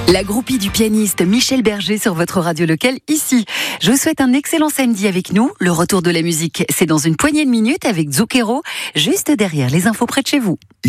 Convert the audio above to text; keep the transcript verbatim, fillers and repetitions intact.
La groupie du pianiste Michel Berger sur votre radio locale ici. Je vous souhaite un excellent samedi avec nous. Le retour de la musique, c'est dans une poignée de minutes avec Zucchero, juste derrière les infos près de chez vous.